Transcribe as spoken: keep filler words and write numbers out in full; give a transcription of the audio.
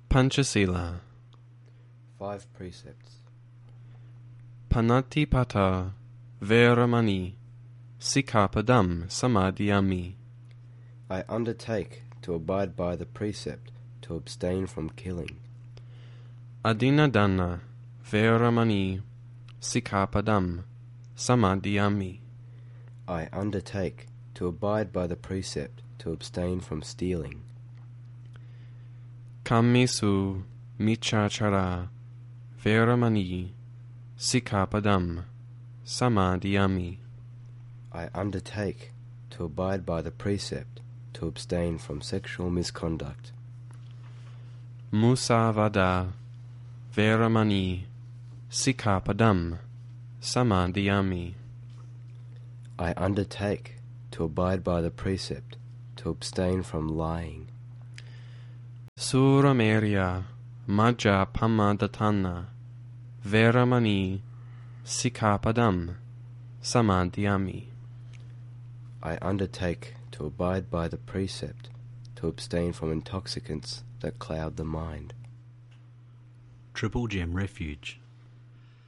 Panchasila. Five precepts. Panatipata Veramani Sikkhapadam Samadhiyami. I undertake to abide by the precept to abstain from killing. Adinadana Veramani Sikkhapadam Samadhiyami. I undertake to abide by the precept to abstain from stealing. Kammesu Michachara Veramani Sikkhapadam Samadhiyami. I undertake to abide by the precept to abstain from sexual misconduct. Musavada Veramani Sikkhapadam Samadhiyami. I undertake to abide by the precept to abstain from lying. Suramerya Majjapamadhatthana Veramani Sikkhapadam Samadhiyami. I undertake to abide by the precept to abstain from intoxicants that cloud the mind. Triple Gem Refuge.